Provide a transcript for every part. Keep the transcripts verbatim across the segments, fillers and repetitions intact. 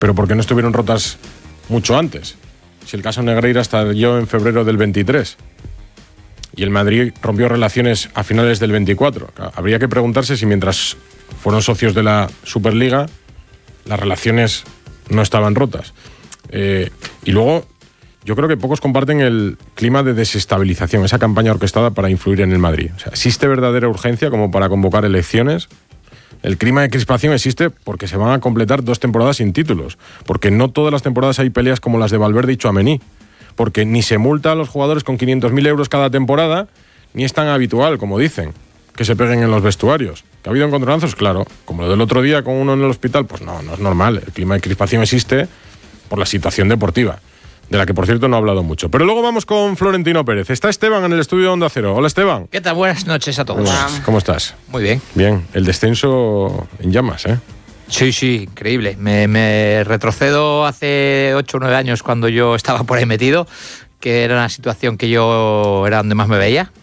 pero ¿por qué no estuvieron rotas mucho antes? Si el caso Negreira estalló en febrero del veintitrés y el Madrid rompió relaciones a finales del veinticuatro. Habría que preguntarse si mientras fueron socios de la Superliga las relaciones no estaban rotas. Eh, y luego, yo creo que pocos comparten el clima de desestabilización, esa campaña orquestada para influir en el Madrid. O sea, ¿existe verdadera urgencia como para convocar elecciones? El clima de crispación existe porque se van a completar dos temporadas sin títulos, porque no todas las temporadas hay peleas como las de Valverde y Tchouaméni, porque ni se multa a los jugadores con quinientos mil euros cada temporada, ni es tan habitual, como dicen, que se peguen en los vestuarios. ¿Que ha habido encontronazos? Claro. Como lo del otro día con uno en el hospital, pues no, no es normal. El clima de crispación existe por la situación deportiva, de la que, por cierto, no ha hablado mucho. Pero luego vamos con Florentino Pérez. Está Esteban en el estudio de Onda Cero. Hola, Esteban. ¿Qué tal? Buenas noches a todos. Hola. ¿Cómo estás? Muy bien. Bien. El descenso en llamas, ¿eh? Sí, sí, increíble. Me, me retrocedo hace ocho o nueve años cuando yo estaba por ahí metido, que era una situación que yo era donde más me veía.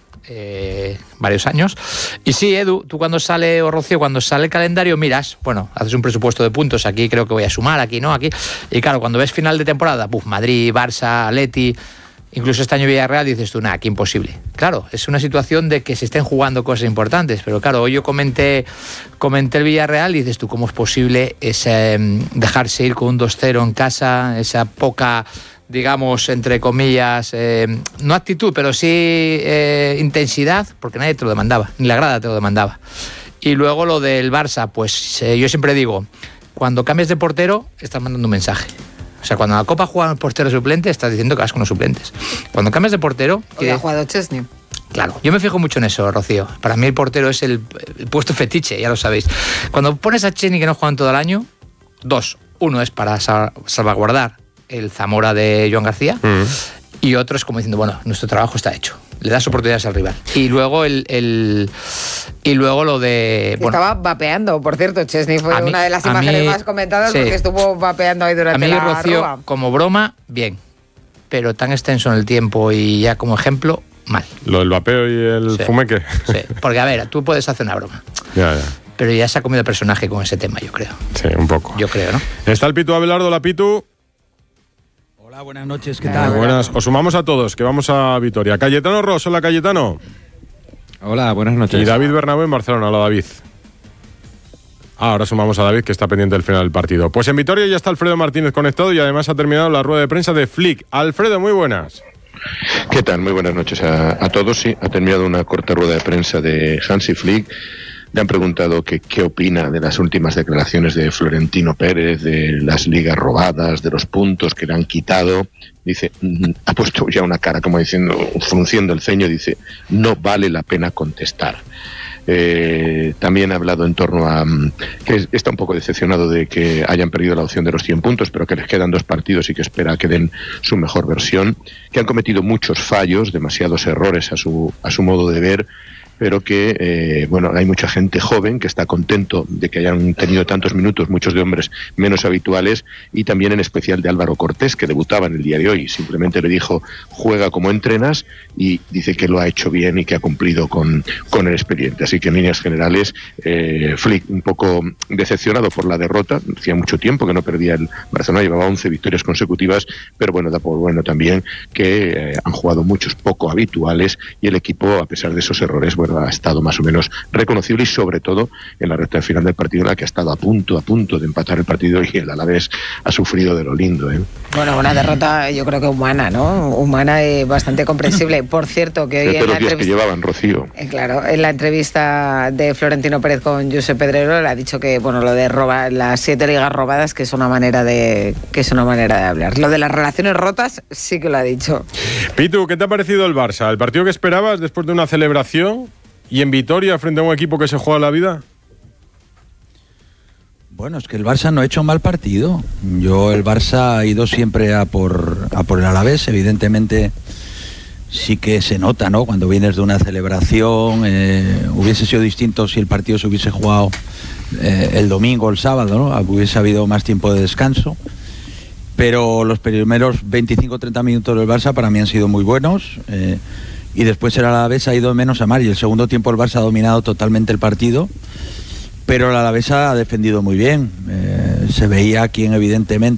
Eh, varios años. Y sí, Edu, tú cuando sale, o Rocío, cuando sale el calendario, miras, bueno, haces un presupuesto de puntos, aquí creo que voy a sumar, aquí no, aquí. Y claro, cuando ves final de temporada, buf, Madrid, Barça, Atleti, incluso este año Villarreal, dices tú, nada, qué imposible. Claro, es una situación de que se estén jugando cosas importantes, pero claro, hoy yo comenté, comenté el Villarreal y dices tú, ¿cómo es posible ese, dejarse ir con un dos cero en casa, esa poca, digamos, entre comillas, eh, no actitud, pero sí eh, intensidad, porque nadie te lo demandaba, ni la grada te lo demandaba. Y luego lo del Barça, pues eh, yo siempre digo, cuando cambias de portero, estás mandando un mensaje. O sea, cuando la Copa juega el portero suplente, estás diciendo que vas con los suplentes. Cuando cambias de portero... Hoy ha jugado Chesney. Claro, yo me fijo mucho en eso, Rocío. Para mí el portero es el, el puesto fetiche, ya lo sabéis. Cuando pones a Chesney que no juegan todo el año, dos. Uno es para sal- salvaguardar el Zamora de Joan García, mm. y otro es como diciendo, bueno, nuestro trabajo está hecho, le das oportunidades al rival. Y luego el, el y luego lo de... Bueno, estaba vapeando, por cierto, Chesney fue mí, una de las imágenes mí, más comentadas, sí, porque estuvo vapeando ahí durante a mí, la Rocío, arroba. Como broma, bien, pero tan extenso en el tiempo y ya como ejemplo, mal. Lo del vapeo y el sí, fumeque. Sí, porque a ver, tú puedes hacer una broma. Ya, ya. Pero ya se ha comido el personaje con ese tema, yo creo. Sí, un poco. Yo creo, ¿no? Está el Pitu Abelardo, la Pitu. Hola, buenas noches, ¿qué tal? Buenas, os sumamos a todos, que vamos a Vitoria. Cayetano Ros, hola Cayetano. Hola, buenas noches. Y David Bernabé en Barcelona, hola David. Ah, ahora sumamos a David, que está pendiente del final del partido. Pues en Vitoria ya está Alfredo Martínez conectado y además ha terminado la rueda de prensa de Flick. Alfredo, muy buenas. ¿Qué tal? Muy buenas noches a, a todos. Sí, ha terminado una corta rueda de prensa de Hansi Flick. Le han preguntado que qué opina de las últimas declaraciones de Florentino Pérez, de las ligas robadas, de los puntos que le han quitado. Dice, ha puesto ya una cara como diciendo, frunciendo el ceño, dice, no vale la pena contestar. Eh, también ha hablado en torno a que está un poco decepcionado de que hayan perdido la opción de los cien puntos, pero que les quedan dos partidos y que espera que den su mejor versión, que han cometido muchos fallos, demasiados errores a su, a su modo de ver, pero que, eh, bueno, hay mucha gente joven que está contento de que hayan tenido tantos minutos, muchos de hombres menos habituales, y también en especial de Álvaro Cortés, que debutaba en el día de hoy. Simplemente le dijo, juega como entrenas, y dice que lo ha hecho bien y que ha cumplido con, con el expediente. Así que en líneas generales, eh, Flick un poco decepcionado por la derrota. Hacía mucho tiempo que no perdía el Barcelona, llevaba once victorias consecutivas, pero bueno, da por bueno también que eh, han jugado muchos poco habituales, y el equipo, a pesar de esos errores, bueno, ha estado más o menos reconocible, y sobre todo en la recta final del partido, en la que ha estado a punto, a punto de empatar el partido, y el Alavés ha sufrido de lo lindo, ¿eh? Bueno, una derrota yo creo que humana, ¿no? Humana y bastante comprensible. Por cierto, que hoy de en todos la los días entrevista... que llevaban, Rocío. Eh, claro, en la entrevista de Florentino Pérez con Josep Pedrero le ha dicho que, bueno, lo de robar las siete ligas robadas, que es una manera de que es una manera de hablar. Lo de las relaciones rotas sí que lo ha dicho. Pitu, ¿qué te ha parecido el Barça? ¿El partido que esperabas después de una celebración y en Vitoria frente a un equipo que se juega la vida? Bueno, es que el Barça no ha hecho mal partido. Yo, el Barça ha ido siempre a por, a por el Alavés. Evidentemente sí que se nota, ¿no? Cuando vienes de una celebración, eh, hubiese sido distinto si el partido se hubiese jugado eh, el domingo o el sábado, ¿no? Hubiese habido más tiempo de descanso. Pero los primeros veinticinco o treinta minutos del Barça para mí han sido muy buenos. Eh, y después el Alavés ha ido menos a más, y el segundo tiempo el Barça ha dominado totalmente el partido. pero el Alavés ha defendido muy bien. Eh, se veía a quien evidentemente